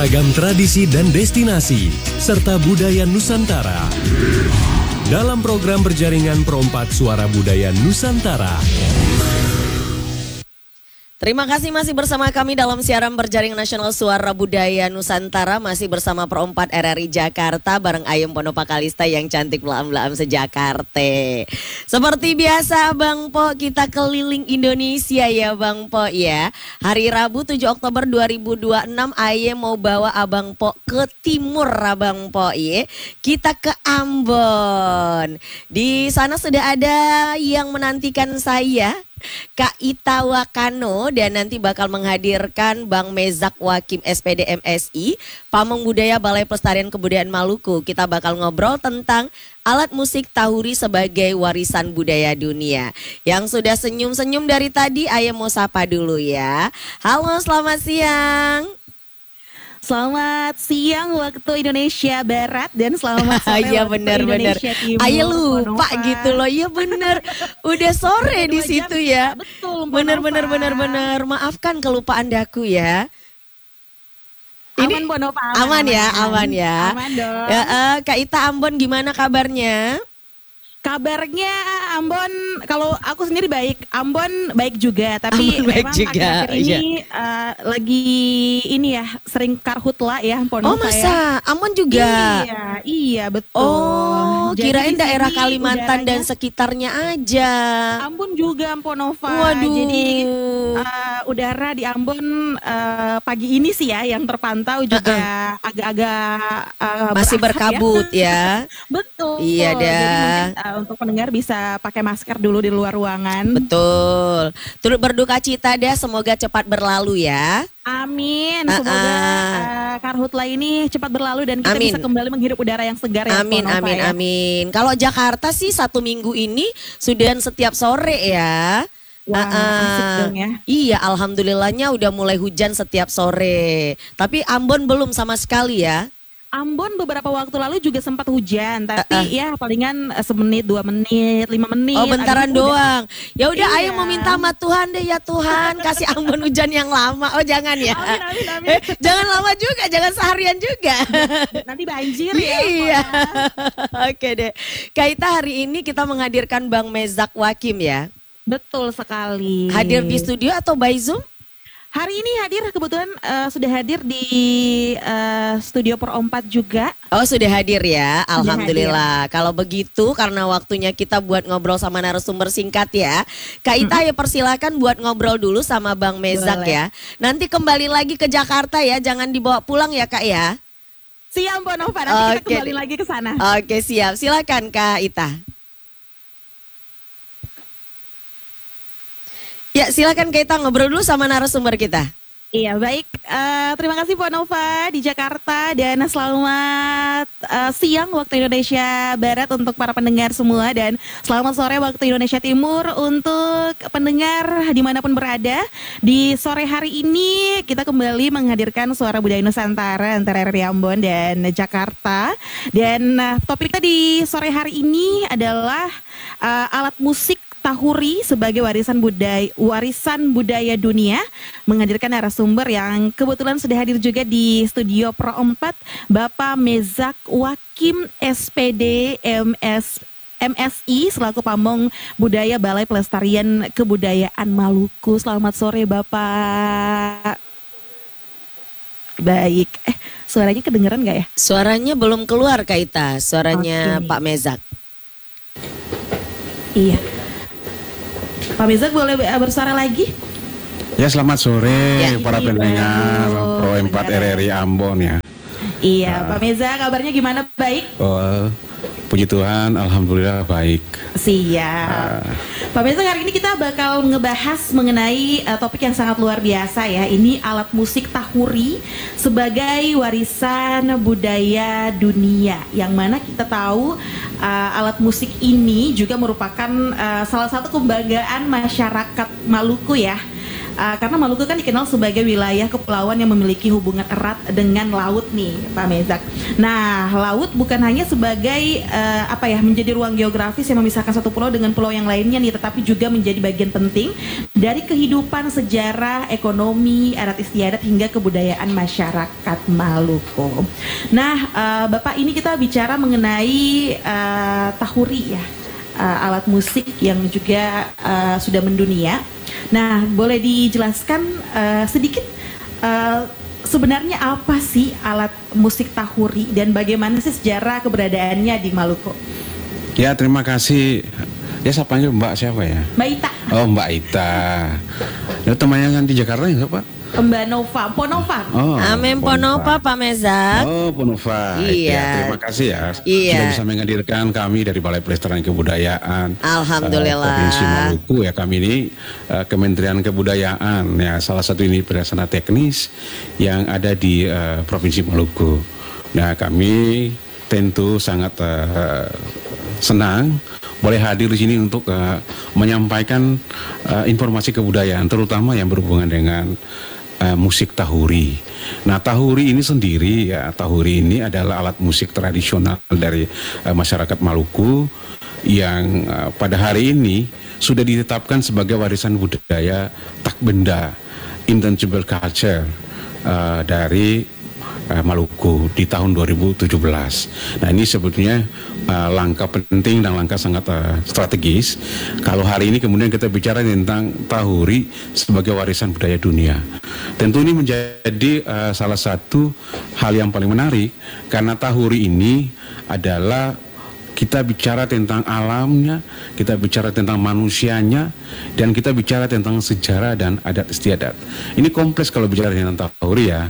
Beragam tradisi dan destinasi, serta budaya Nusantara. Dalam program berjaringan Pro4 Suara Budaya Nusantara. Terima kasih masih bersama kami dalam siaran berjaring nasional Suara Budaya Nusantara. Masih bersama Pro4 RRI Jakarta bareng Ayem Ponopa Kalista yang cantik belaam-belaam sejakarta. Seperti biasa Bang Po, kita keliling Indonesia ya Bang Po ya. Hari Rabu 7 Oktober 2026 Ayem mau bawa Abang Po ke timur Abang Po ya. Kita ke Ambon. Di sana sudah ada yang menantikan saya, Kak Ita Wakano, dan nanti bakal menghadirkan Bang Mezak Wakim SPD MSI, Pamong Budaya Balai Pelestarian Kebudayaan Maluku. Kita bakal ngobrol tentang alat musik tahuri sebagai warisan budaya dunia. Yang sudah senyum-senyum dari tadi, Ayem mau sapa dulu ya. Halo, selamat siang. Selamat siang waktu Indonesia Barat dan selamat sore ya, waktu bener, Indonesia Timur. Ayo lupa gitu loh, ya bener. Udah sore di situ ya. Betul. Bener. Maafkan kelupaan daku ya. Aman Ponova, aman ya. Aman dong. Ya, Kak Ita Ambon gimana kabarnya? Kabarnya Ambon, kalau aku sendiri baik, Ambon baik juga, tapi Ambon baik memang juga, akhir-akhir ini lagi ini ya sering karhutla ya Oh Ponova. masa? Ambon juga? Iya betul. Oh, jadi kirain daerah Kalimantan udaranya, dan sekitarnya aja. Ambon juga Ponova. Waduh. Jadi udara di Ambon pagi ini sih ya yang terpantau juga agak-agak masih berkabut ya. Betul. Iya dah. Jadi mungkin untuk pendengar bisa pakai masker dulu di luar ruangan. Betul. Turut berduka cita deh, semoga cepat berlalu ya. Amin. Semoga karhutla ini cepat berlalu dan kita bisa kembali menghirup udara yang segar ya. Amin. Kalau Jakarta sih 1 minggu ini sudah setiap sore ya. Wah, asik dong ya. Iya, alhamdulillahnya udah mulai hujan setiap sore. Tapi Ambon belum sama sekali ya. Ambon beberapa waktu lalu juga sempat hujan, tapi ya palingan semenit, 2 menit, 5 menit. Oh, bentaran doang. Ya udah, iya. ayo meminta sama Tuhan deh ya Tuhan, kasih Ambon hujan yang lama. Oh, jangan ya. Amin. Jangan lama juga, jangan seharian juga. Nanti banjir ya. Iya. Oke deh. Kak Ita, hari ini kita menghadirkan Bang Mezak Wakim ya. Betul sekali. Hadir di studio atau by Zoom? Hari ini hadir, kebetulan sudah hadir di studio Pro4 juga. Oh, sudah hadir ya, alhamdulillah. Kalau begitu, karena waktunya kita buat ngobrol sama narasumber singkat ya, Kak Ita ya persilakan buat ngobrol dulu sama Bang Mezak ya. Nanti kembali lagi ke Jakarta ya, jangan dibawa pulang ya Kak ya. Siap Ponova, nanti kita kembali lagi ke sana. Oke, siap, silakan Kak Ita. Ya, silakan kita ngobrol dulu sama narasumber kita. Iya, baik. Terima kasih Ponova di Jakarta dan selamat siang waktu Indonesia Barat untuk para pendengar semua dan selamat sore waktu Indonesia Timur untuk pendengar dimanapun berada. Di sore hari ini kita kembali menghadirkan Suara Budaya Nusantara antara RRI Ambon dan Jakarta. Dan topik kita di sore hari ini adalah alat musik tahuri sebagai warisan budaya dunia, menghadirkan narasumber yang kebetulan sudah hadir juga di studio Pro4, Bapak Mezak Wakim SPD MSI selaku Pamong Budaya Balai Pelestarian Kebudayaan Maluku. Selamat sore Bapak. Baik, suaranya kedengeran gak ya? Suaranya belum keluar Kak Ita, suaranya Pak Mezak. Iya. Pak Mezak boleh bersuara lagi? Ya, selamat sore para pendengar Pro4 RRI Ambon ya. Iya, Pak Mezak kabarnya gimana? Baik? Oh, puji Tuhan, alhamdulillah baik. Siap. Pak Mezak, hari ini kita bakal ngebahas mengenai topik yang sangat luar biasa ya. Ini alat musik tahuri sebagai warisan budaya dunia. Yang mana kita tahu alat musik ini juga merupakan salah satu kebanggaan masyarakat Maluku ya. karena Maluku kan dikenal sebagai wilayah kepulauan yang memiliki hubungan erat dengan laut nih, Pak Mezak. Nah, laut bukan hanya sebagai menjadi ruang geografis yang memisahkan satu pulau dengan pulau yang lainnya nih, tetapi juga menjadi bagian penting dari kehidupan, sejarah, ekonomi, adat istiadat hingga kebudayaan masyarakat Maluku. Nah, Bapak, ini kita bicara mengenai tahuri ya, alat musik yang juga sudah mendunia. Nah, boleh dijelaskan sedikit sebenarnya apa sih alat musik tahuri dan bagaimana sih sejarah keberadaannya di Maluku? Ya, terima kasih. Ya, saya panggil Mbak siapa ya? Mbak Ita. Oh, Mbak Ita. Ya, temannya kan di Jakarta ya, Pak? Mbak Nova, Ponova. Oh, Amin Ponova, Pak Mezak. Oh, Ponova. Iya. Ya, terima kasih ya. Iya. Sudah bisa menghadirkan kami dari Balai Pelestarian Kebudayaan Alhamdulillah. Provinsi Maluku ya. Kami ini Kementerian Kebudayaan ya, salah satu ini pelaksana teknis yang ada di Provinsi Maluku. Nah, kami tentu sangat senang boleh hadir di sini untuk menyampaikan informasi kebudayaan, terutama yang berhubungan dengan musik tahuri. Nah, tahuri ini sendiri ya, tahuri ini adalah alat musik tradisional dari masyarakat Maluku yang pada hari ini sudah ditetapkan sebagai warisan budaya tak benda, intangible culture dari Maluku di tahun 2017. Nah, ini sebetulnya langkah penting dan langkah sangat strategis. Kalau hari ini kemudian kita bicara tentang tahuri sebagai warisan budaya dunia, tentu ini menjadi salah satu hal yang paling menarik karena tahuri ini adalah kita bicara tentang alamnya, kita bicara tentang manusianya, dan kita bicara tentang sejarah dan adat istiadat. Ini kompleks kalau bicara tentang tahuri ya,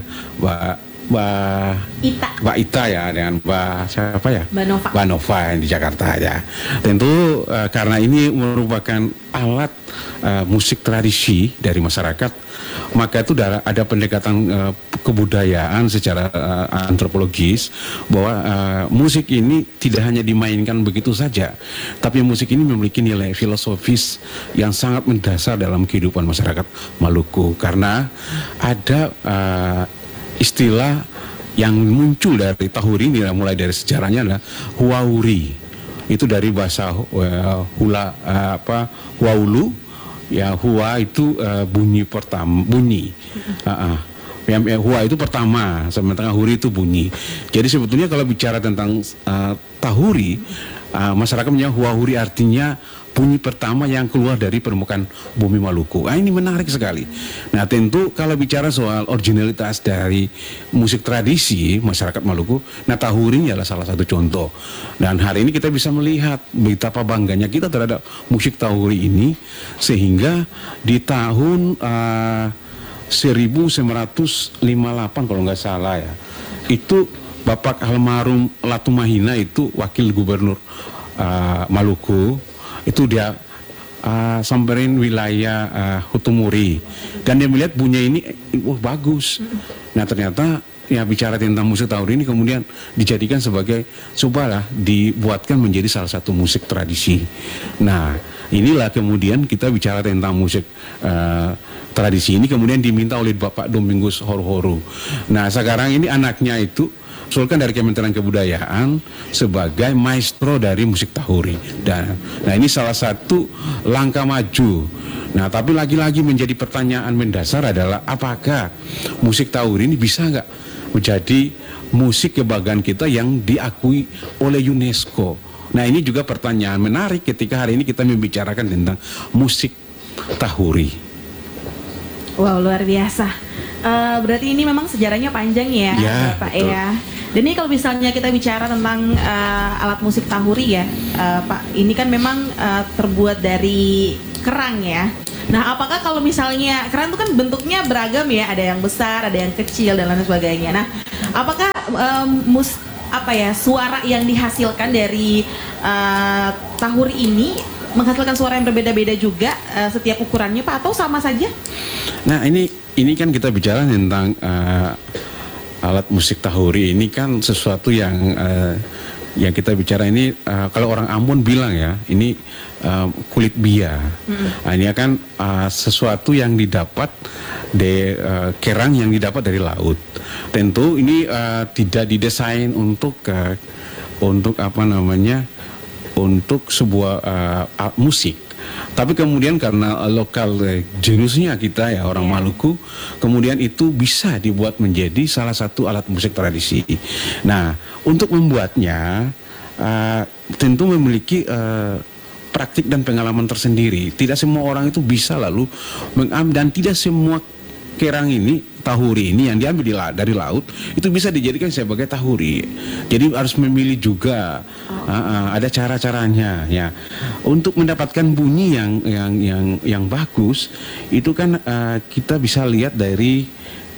Mbak Ita ya, dengan Mbak siapa ya? Mbak Nova yang di Jakarta ya. Tentu karena ini merupakan alat musik tradisi dari masyarakat, maka itu ada pendekatan kebudayaan secara antropologis bahwa musik ini tidak hanya dimainkan begitu saja, tapi musik ini memiliki nilai filosofis yang sangat mendasar dalam kehidupan masyarakat Maluku karena ada istilah yang muncul dari tahuri ini mulai dari sejarahnya adalah huauri. Itu dari bahasa huaulu ya, hua itu bunyi pertama, bunyi. Hua itu pertama, sementara huri itu bunyi. Jadi sebetulnya kalau bicara tentang tahuri, masyarakat menyebut huauri artinya bunyi pertama yang keluar dari permukaan bumi Maluku. Ini menarik sekali. Nah, tentu kalau bicara soal originalitas dari musik tradisi masyarakat Maluku, nah tahuri adalah salah satu contoh. Dan hari ini kita bisa melihat betapa bangganya kita terhadap musik tahuri ini, sehingga di tahun 1958 kalau nggak salah ya, itu Bapak almarhum Latumahina itu wakil gubernur Maluku, itu dia samperin wilayah Hutumuri dan dia melihat bunyi ini bagus. Nah, ternyata ya bicara tentang musik tahuri ini kemudian dijadikan sebagai cobalah dibuatkan menjadi salah satu musik tradisi. Nah, inilah kemudian kita bicara tentang musik tradisi ini kemudian diminta oleh Bapak Domingus Horohoro. Nah, sekarang ini anaknya itu usulkan dari Kementerian Kebudayaan sebagai maestro dari musik tahuri. Dan nah, ini salah satu langkah maju. Nah, tapi lagi-lagi menjadi pertanyaan mendasar adalah apakah musik tahuri ini bisa nggak menjadi musik kebanggaan kita yang diakui oleh UNESCO. Nah, ini juga pertanyaan menarik ketika hari ini kita membicarakan tentang musik tahuri. Wow, luar biasa. Berarti ini memang sejarahnya panjang ya, Pak ya. Dan ini kalau misalnya kita bicara tentang alat musik tahuri ya, Pak, ini kan memang terbuat dari kerang ya. Nah, apakah kalau misalnya kerang itu kan bentuknya beragam ya, ada yang besar, ada yang kecil dan lain sebagainya. Nah, apakah suara yang dihasilkan dari tahuri ini menghasilkan suara yang berbeda-beda juga setiap ukurannya, Pak, atau sama saja? Nah, ini kan kita bicara tentang alat musik tahuri ini kan sesuatu yang Yang kita bicara ini kalau orang Ambon bilang ya, ini kulit bia. Nah, ini akan sesuatu yang didapat dari kerang yang didapat dari laut. Tentu ini tidak didesain untuk apa namanya, untuk sebuah musik. Tapi kemudian karena lokal genusnya kita ya orang Maluku, kemudian itu bisa dibuat menjadi salah satu alat musik tradisi. Nah, untuk membuatnya tentu memiliki praktik dan pengalaman tersendiri. Tidak semua orang itu bisa lalu mengambil, dan tidak semua kerang ini, tahuri ini yang diambil dari laut itu bisa dijadikan sebagai tahuri. Jadi harus memilih juga, ada cara-caranya ya. Untuk mendapatkan bunyi yang bagus itu kan kita bisa lihat dari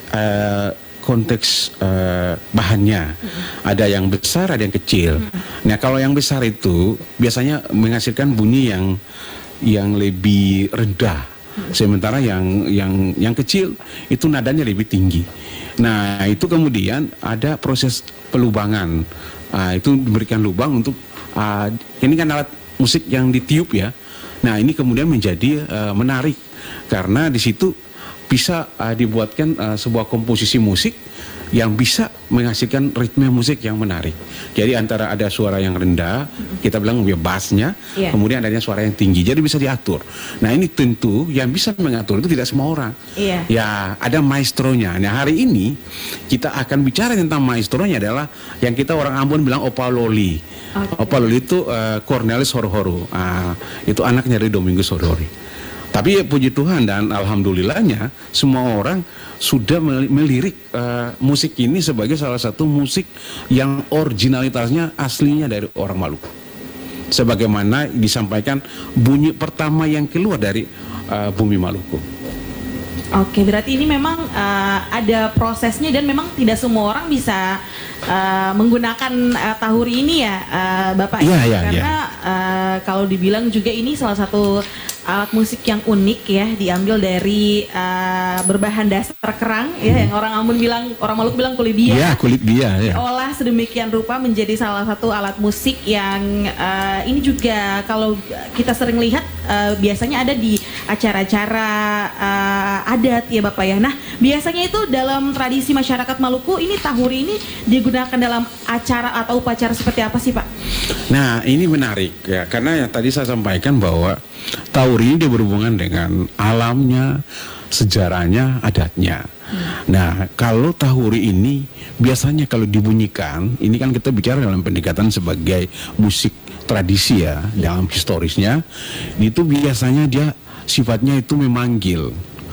konteks bahannya. Ada yang besar, ada yang kecil. Nah, kalau yang besar itu biasanya menghasilkan bunyi yang lebih rendah. Sementara yang kecil itu nadanya lebih tinggi. Nah, itu kemudian ada proses pelubangan. Itu diberikan lubang untuk ini kan alat musik yang ditiup ya. Nah, ini kemudian menjadi menarik karena di situ bisa dibuatkan sebuah komposisi musik yang bisa menghasilkan ritme musik yang menarik. Jadi antara ada suara yang rendah, kita bilang bassnya, kemudian adanya suara yang tinggi. Jadi bisa diatur. Nah, ini tentu yang bisa mengatur itu tidak semua orang. Ya, ada maestronya. Nah, hari ini kita akan bicara tentang maestronya adalah yang kita orang Ambon bilang Opa Loli. Opa Loli itu Cornelis Horhoro. Itu anaknya dari Domingus Horhori. Tapi puji Tuhan dan alhamdulillahnya semua orang sudah melirik musik ini sebagai salah satu musik yang originalitasnya aslinya dari orang Maluku. Sebagaimana disampaikan bunyi pertama yang keluar dari bumi Maluku. Oke, berarti ini memang ada prosesnya dan memang tidak semua orang bisa menggunakan tahuri ini ya, Bapak. Karena kalau dibilang juga ini salah satu alat musik yang unik ya, diambil dari berbahan dasar kerang ya, yang orang Maluku bilang kulit bia. Ya, kulit bia ya. Diolah sedemikian rupa menjadi salah satu alat musik yang ini juga kalau kita sering lihat biasanya ada di acara-acara adat ya Bapak ya. Nah, biasanya itu dalam tradisi masyarakat Maluku ini tahuri ini digunakan dalam acara atau upacara seperti apa sih Pak? Nah, ini menarik ya, karena yang tadi saya sampaikan bahwa tahuri ini dia berhubungan dengan alamnya, sejarahnya, adatnya. Nah, kalau tahuri ini biasanya kalau dibunyikan, ini kan kita bicara dalam pendekatan sebagai musik tradisi ya, dalam historisnya, itu biasanya dia sifatnya itu memanggil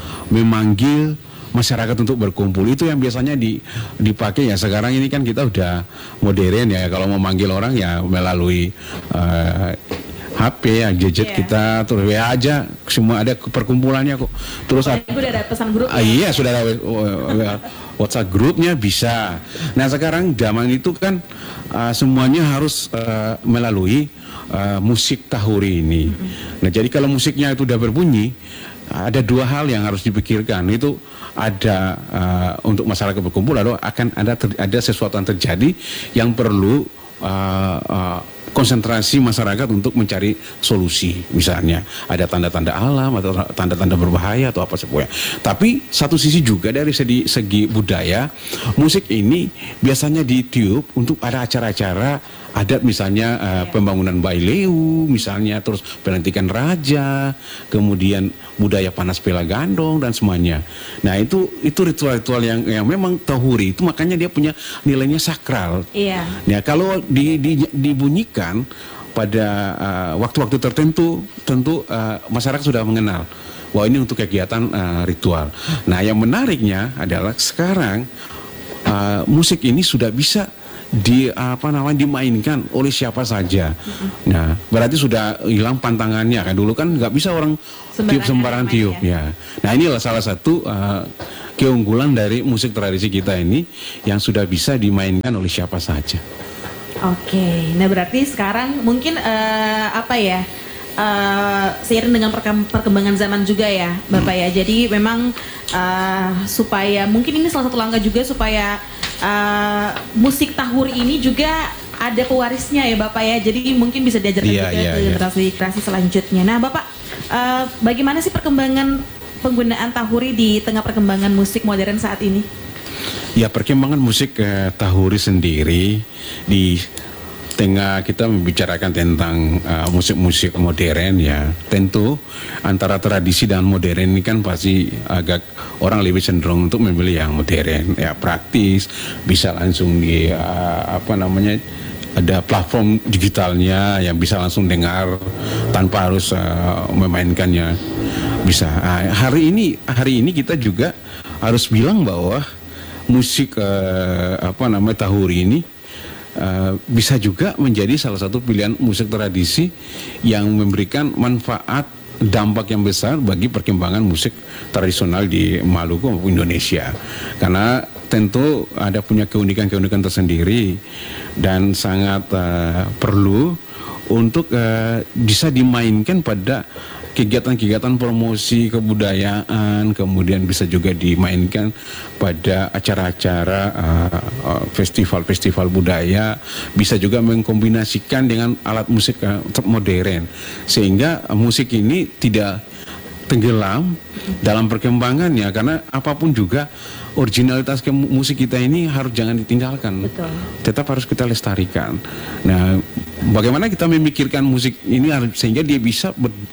masyarakat untuk berkumpul. Itu yang biasanya dipakai ya. Sekarang ini kan kita udah modern ya, kalau mau manggil orang ya melalui HP ya, gadget kita, terus WA aja, semua ada perkumpulannya kok. Terus udah ada pesan grup. Iya, sudah ada WhatsApp grupnya bisa. Nah, sekarang zaman itu kan semuanya harus melalui musik tahuri ini. Nah, jadi kalau musiknya itu udah berbunyi, ada dua hal yang harus dipikirkan. Itu ada untuk masyarakat berkumpul, lalu akan ada sesuatu yang terjadi yang perlu konsentrasi masyarakat untuk mencari solusi. Misalnya ada tanda-tanda alam atau tanda-tanda berbahaya atau apa semuanya. Tapi satu sisi juga dari segi budaya, musik ini biasanya ditiup untuk ada acara-acara adat, misalnya pembangunan Baileu misalnya, terus pelantikan raja, kemudian budaya panas pela gandong dan semuanya. Nah, itu ritual-ritual yang memang tahuri itu, makanya dia punya nilainya sakral. Nah, kalau dibunyikan pada waktu-waktu tertentu, tentu masyarakat sudah mengenal bahwa ini untuk kegiatan ritual. Nah, yang menariknya adalah sekarang musik ini sudah bisa dimainkan oleh siapa saja. Nah, berarti sudah hilang pantangannya kan. Dulu kan nggak bisa orang tiup sembarangan tiup ya. Nah, inilah salah satu keunggulan dari musik tradisi kita ini yang sudah bisa dimainkan oleh siapa saja. Oke, nah berarti sekarang mungkin seiring dengan perkembangan zaman juga ya Bapak ya. Jadi memang supaya mungkin ini salah satu langkah juga supaya musik tahuri ini juga ada pewarisnya ya Bapak ya. Jadi mungkin bisa diajarkan Iya, juga iya, ke iya. generasi selanjutnya. Nah Bapak, bagaimana sih perkembangan penggunaan tahuri di tengah perkembangan musik modern saat ini? Ya, perkembangan musik tahuri sendiri di tengah kita membicarakan tentang musik-musik modern, ya tentu antara tradisi dan modern ini kan pasti agak orang lebih cenderung untuk memilih yang modern, ya praktis, bisa langsung di ada platform digitalnya yang bisa langsung dengar tanpa harus memainkannya bisa. Hari ini kita juga harus bilang bahwa musik tahuri ini bisa juga menjadi salah satu pilihan musik tradisi yang memberikan manfaat dampak yang besar bagi perkembangan musik tradisional di Maluku maupun Indonesia, karena tentu ada punya keunikan-keunikan tersendiri dan sangat perlu untuk bisa dimainkan pada kegiatan-kegiatan promosi kebudayaan, kemudian bisa juga dimainkan pada acara-acara festival-festival budaya, bisa juga mengkombinasikan dengan alat musik modern, sehingga musik ini tidak tenggelam dalam perkembangannya, karena apapun juga originalitas musik kita ini harus jangan ditinggalkan. Betul. Tetap harus kita lestarikan. Nah, bagaimana kita memikirkan musik ini sehingga dia bisa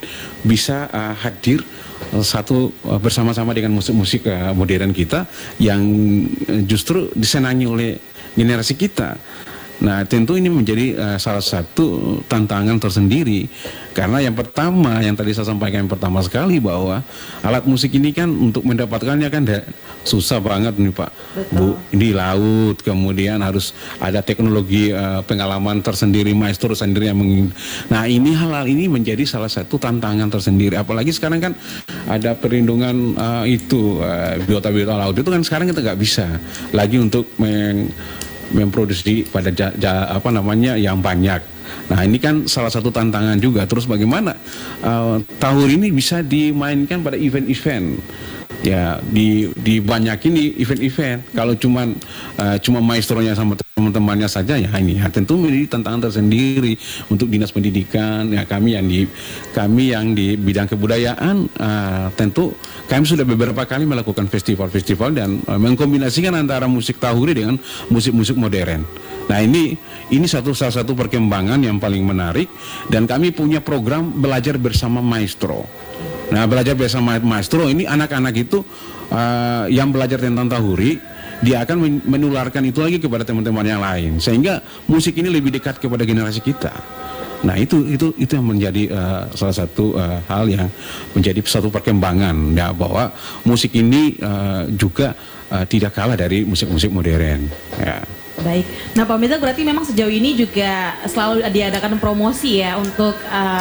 hadir bersama-sama dengan musik-musik modern kita yang justru disenangi oleh generasi kita. Nah, tentu ini menjadi salah satu tantangan tersendiri, karena yang pertama yang tadi saya sampaikan yang pertama sekali bahwa alat musik ini kan untuk mendapatkannya kan susah banget nih Pak. Betul. Bu, di laut, kemudian harus ada teknologi pengalaman tersendiri, maestro sendiri yang Nah, hal-hal ini menjadi salah satu tantangan tersendiri, apalagi sekarang kan ada perlindungan biota-biota laut itu kan sekarang kita nggak bisa lagi untuk memproduksi pada yang banyak. Nah, ini kan salah satu tantangan juga. Terus bagaimana tahur ini bisa dimainkan pada event-event? Ya, dibanyakin di event-event. Kalau cuma maestronya sama teman-temannya saja, ya tentu menjadi tantangan tersendiri untuk dinas pendidikan. Ya, kami yang di bidang kebudayaan tentu kami sudah beberapa kali melakukan festival-festival dan mengkombinasikan antara musik tahuri dengan musik-musik modern. Nah, ini salah satu perkembangan yang paling menarik, dan kami punya program belajar bersama maestro. Nah, belajar bersama maestro ini anak-anak itu yang belajar tentang tahuri, dia akan menularkan itu lagi kepada teman-teman yang lain, sehingga musik ini lebih dekat kepada generasi kita. Nah, itu yang menjadi salah satu hal yang menjadi satu perkembangan, ya, bahwa musik ini juga tidak kalah dari musik-musik modern. Ya. Baik. Nah Pak Mirza, berarti memang sejauh ini juga selalu diadakan promosi ya untuk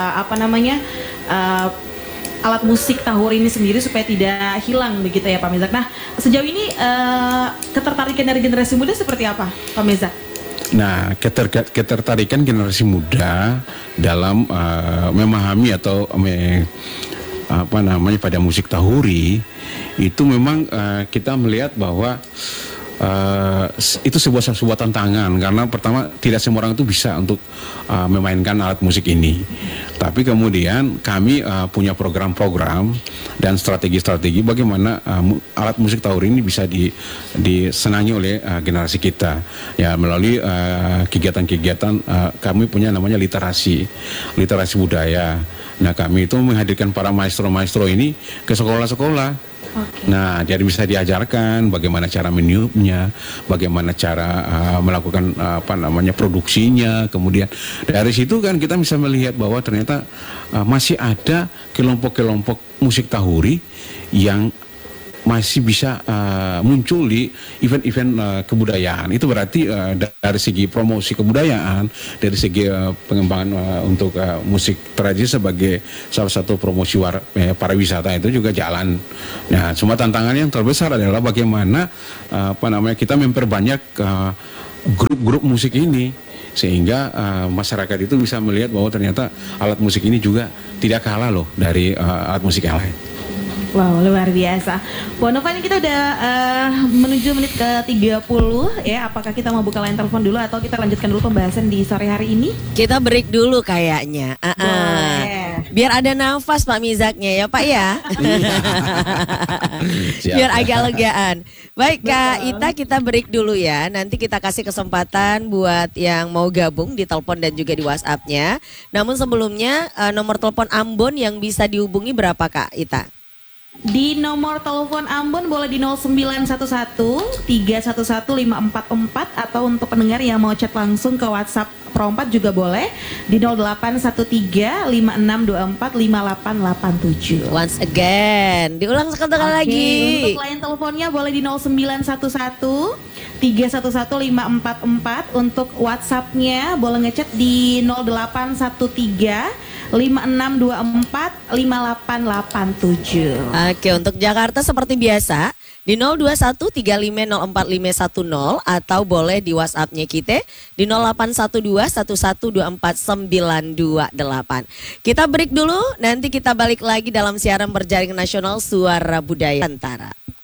alat musik tahuri ini sendiri supaya tidak hilang begitu ya Pak Mirza. Nah, sejauh ini ketertarikan dari generasi muda seperti apa Pak Mirza? Nah, ketertarikan generasi muda dalam memahami atau pada musik tahuri itu memang kita melihat bahwa itu sebuah tantangan, karena pertama tidak semua orang itu bisa untuk memainkan alat musik ini. Tapi kemudian kami punya program-program dan strategi-strategi bagaimana alat musik tahuri ini bisa disenangi oleh generasi kita. Ya, melalui kegiatan-kegiatan kami punya namanya literasi budaya. Nah, kami itu menghadirkan para maestro-maestro ini ke sekolah-sekolah. Okay. Nah, jadi bisa diajarkan bagaimana cara meniupnya, bagaimana cara melakukan produksinya. Kemudian dari situ kan kita bisa melihat bahwa ternyata masih ada kelompok-kelompok musik tahuri yang masih bisa muncul di event-event kebudayaan. Itu berarti dari segi promosi kebudayaan, dari segi pengembangan untuk musik tradisi sebagai salah satu promosi pariwisata itu juga jalan. Nah, cuma tantangan yang terbesar adalah bagaimana kita memperbanyak grup-grup musik ini, sehingga masyarakat itu bisa melihat bahwa ternyata alat musik ini juga tidak kalah loh dari alat musik yang lain. Wow, luar biasa. Bu Nova, ini kita udah menuju menit ke 30 ya. Apakah kita mau buka line telepon dulu atau kita lanjutkan dulu pembahasan di sore hari ini? Kita break dulu kayaknya. Boleh. Biar ada nafas Pak Mizaknya ya Pak ya. Biar agak legaan. Baik Kak Ita, kita break dulu ya. Nanti kita kasih kesempatan buat yang mau gabung di telepon dan juga di WhatsApp-nya. Namun sebelumnya nomor telepon Ambon yang bisa dihubungi berapa Kak Ita? Di nomor telepon Ambon boleh di 0911 311 544 atau untuk pendengar yang mau chat langsung ke WhatsApp Pro 4 juga boleh di 0813 5624 5887. Once again, diulang sekali lagi. Untuk line teleponnya boleh di 0911 311 544. Untuk WhatsApp-nya boleh ngechat di 0813 5624 5887. Oke, untuk Jakarta seperti biasa di 02135045510 atau boleh di WhatsApp-nya kita di 081211249928. Kita break dulu, nanti kita balik lagi dalam siaran berjaring nasional Suara Budaya Nusantara.